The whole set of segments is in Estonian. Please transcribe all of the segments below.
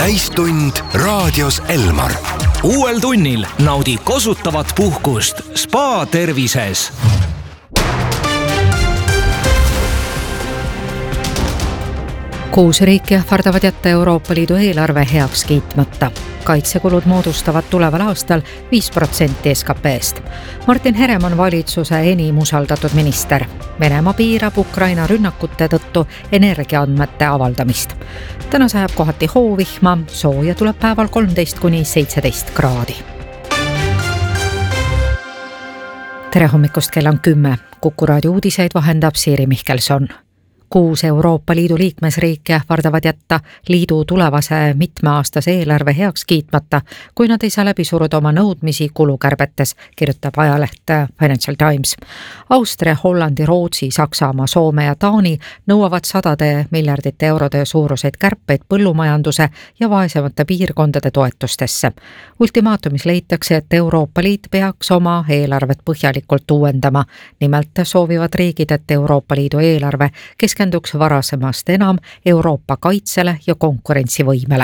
täistund raadios Elmar. Uuel tunnil naudi kosutavat puhkust Spa tervises. Kuus riiki ähvardavad jätta Euroopa Liidu eelarve heaks kiitmata. Kaitsekulud moodustavad tuleval aastal 5% SKP-st. Martin Herem on valitsuse enim usaldatud minister. Venemaa piirab Ukraina rünnakute tõttu energiaandmete avaldamist. Täna sajab kohati hoovihma, sooja tuleb päeval 13–17 kraadi. Tere hommikust, kell on 10. Kuku raadio uudiseid vahendab Siiri Mihkelson. 6 Euroopa Liidu liikmesriiki ähvardavad jätta liidu tulevase mitmeaastase eelarve heaks kiitmata, kui nad ei saa läbi suruda oma nõudmisi kulukärbetes, kirjutab ajaleht Financial Times. Austria, Hollandi, Rootsi, Saksamaa, Soome ja Taani nõuavad sadade miljardite eurode suuruseid kärpeid põllumajanduse ja vaesemate piirkondade toetustesse. Ultimaatumis leitakse, et Euroopa Liit peaks oma eelarvet põhjalikult uuendama. Nimelt soovivad riigid, et Euroopa Liidu eelarve keskenduks varasemast enam Euroopa kaitsele ja konkurentsivõimele.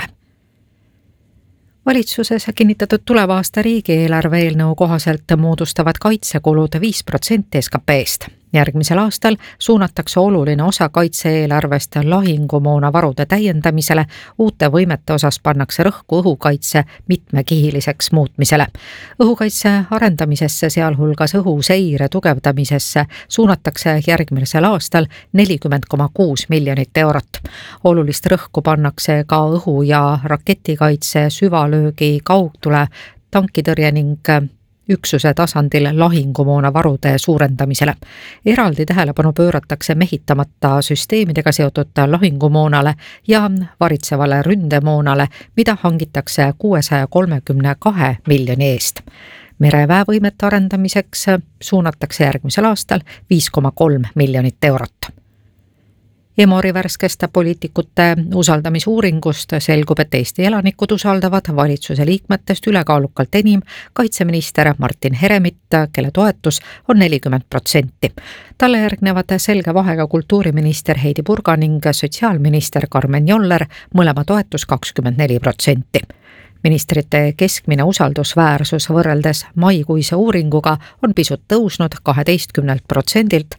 Valitsuses kinnitatud tuleva aasta riigieelarve eelnõu kohaselt moodustavad kaitsekulud 5% SKP-st. Järgmisel aastal suunatakse oluline osa kaitse-eelarvest lahingumoona varude täiendamisele, uute võimete osas pannakse rõhku õhukaitse mitmekihiliseks muutmisele. Õhukaitse arendamisesse, sealhulgas õhuseire tugevdamisesse, suunatakse järgmisel aastal 40,6 miljonit eurot. Olulist rõhku pannakse ka õhu- ja raketikaitse, süvalöögi, kaugtule, tankitõrje ning üksuse tasandil lahingumoona varude suurendamisele. Eraldi tähelepanu pööratakse mehitamata süsteemidega seotud lahingumoonale ja varitsevale ründemoonale, mida hangitakse 632 miljoni eest. Mereväevõimete arendamiseks suunatakse järgmisel aastal 5,3 miljonit eurot. Emori värskest poliitikute usaldamisuuringust selgub, et Eesti elanikud usaldavad valitsuse liikmetest ülekaalukalt enim kaitseminister Martin Heremit, kelle toetus on 40%. Talle järgnevad selge vahega kultuuriminister Heidi Purga ning sotsiaalminister Karmen Joller, mõlema toetus 24%. Ministrite keskmine usaldusväärsus võrreldes maikuise uuringuga on pisut tõusnud 12%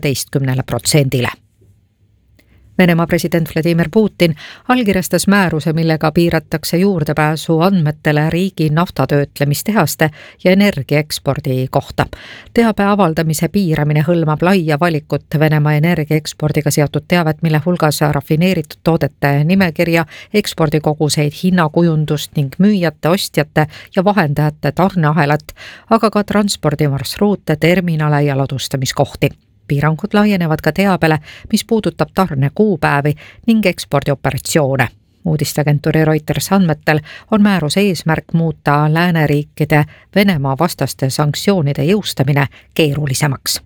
16%. Venemaa president Vladimir Putin allkirjastas määruse, millega piiratakse juurdepääsu andmetele riigi naftatöötlemistehaste ja energiaekspordi kohta. Teabe avaldamise piiramine hõlmab laia valikut Venemaa energiaekspordiga seotud teavet, mille hulgas rafineeritud toodete nimekirja, ekspordikoguseid, hinnakujundust ning müüjate, ostjate ja vahendajate tarneahelat, aga ka transpordimarsruute, terminale ja ladustamiskohti. Piirangud laienevad ka teabele, mis puudutab tarne kuupäevi ning ekspordioperatsioone. Uudisteagentuuri Reuters andmetel on määruse eesmärk muuta lääneriikide Venemaa vastaste sanktsioonide jõustamine keerulisemaks.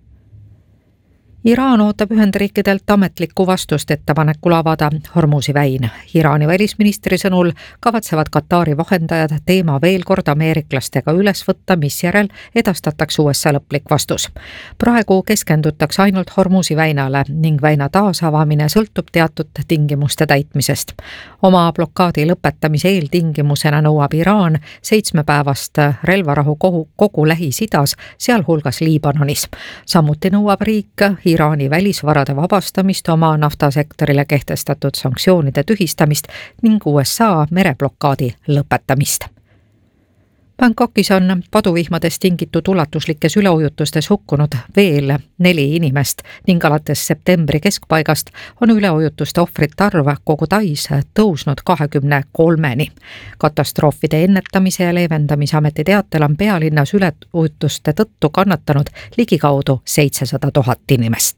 Iraan ootab Ühendriikidelt ametlikku vastust ettepanekul avada Hormuzi väin. Iraani välisministri sõnul kavatsevad Katari vahendajad teema veel kord ameeriklastega üles võtta, misjärel edastatakse USA lõplik vastus. Praegu keskendutakse ainult Hormuzi väinale ning väina taasavamine sõltub teatud tingimuste täitmisest. Oma blokaadi lõpetamise eeltingimusena nõuab Iraan 7-päevast relvarahu kogu Lähis-Idas, sealhulgas Liibanonis. Samuti nõuab riik Iraani välisvarade vabastamist, oma naftasektorile kehtestatud sanktsioonide tühistamist ning USA mereblokaadi lõpetamist. Bangkokis on paduvihmadest tingitud ulatuslikes üleujutustes hukkunud veel 4 inimest ning alates septembri keskpaigast on üleujutuste ohvrite arv kogu Tais tõusnud 23-ni. Katastroofide ennetamise ja leevendamise ameti teatel on pealinnas üleujutuste tõttu kannatanud ligikaudu 700 000 inimest.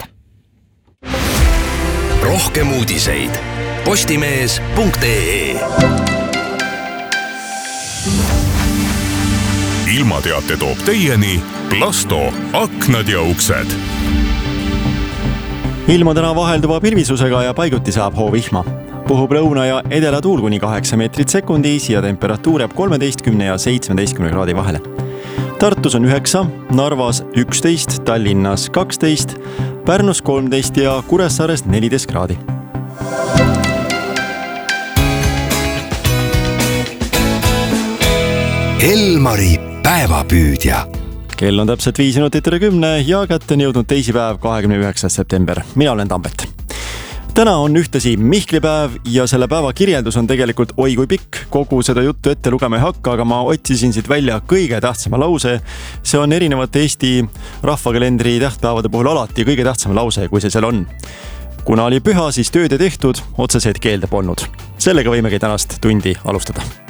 Rohkem uudiseid postimees.ee. Ilmateate toob teieni Plasto aknad ja uksed. Ilma täna vahelduva pilvisusega ja paiguti saab hoovihma. Puhub lõuna ja edela tuul kuni 8 meetrit sekundis ja temperatuur jääb 13 ja 17 kraadi vahele. Tartus on 9, Narvas 11, Tallinnas 12, Pärnus 13 ja Kuressaarest 14 kraadi. Elmari päevapüüdja. Kell on täpselt 5 minutit üle 10 ja kätte on jõudnud teisipäev, 29. september. Mina olen Tambet. Täna on ühtlasi Mihklipäev ja selle päeva kirjeldus on tegelikult oi kui pikk. Kogu seda juttu ette lugema ei hakka, aga ma otsisin siit välja kõige tähtsama lause. See on erinevate Eesti rahvakalendri tähtpäevade puhul alati kõige tähtsam lause, kui see seal on. Kuna oli püha, siis tööd ei tehtud, otseseid keelde polnud. Sellega võimegi tänast tundi alustada.